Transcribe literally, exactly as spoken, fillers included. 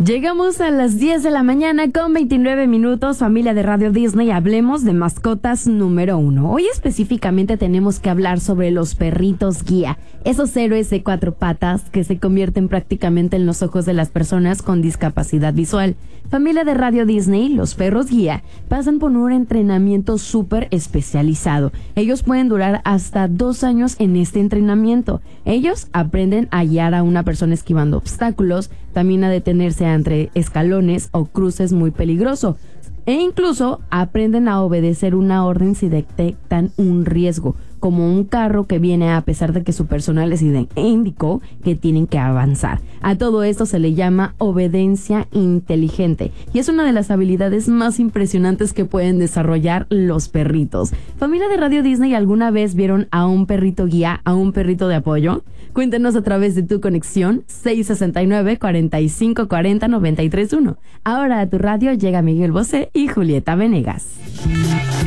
Llegamos a las diez de la mañana con veintinueve minutos, familia de Radio Disney, hablemos de mascotas número uno. Hoy específicamente tenemos que hablar sobre los perritos guía, esos héroes de cuatro patas que se convierten prácticamente en los ojos de las personas con discapacidad visual. Familia de Radio Disney, los perros guía pasan por un entrenamiento súper especializado. Ellos pueden durar hasta dos años en este entrenamiento. Ellos aprenden a guiar a una persona esquivando obstáculos, también a detenerse entre escalones o cruces muy peligrosos, e incluso aprenden a obedecer una orden si detectan un riesgo, como un carro que viene a pesar de que su personal les indicó que tienen que avanzar. A todo esto se le llama obediencia inteligente y es una de las habilidades más impresionantes que pueden desarrollar los perritos. Familia de Radio Disney, ¿alguna vez vieron a un perrito guía, a un perrito de apoyo? Cuéntenos a través de tu conexión seis sesenta y nueve, cuarenta y cinco cuarenta, noventa y tres uno. Ahora a tu radio llega Miguel Bosé y Julieta Venegas.